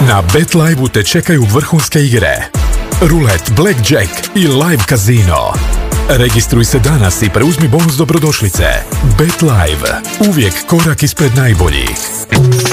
Na BetLive-u te čekaju vrhunske igre, rulet, blackjack i live kazino. Registruj se danas i preuzmi bonus dobrodošlice. BetLive, uvijek korak ispred najboljih.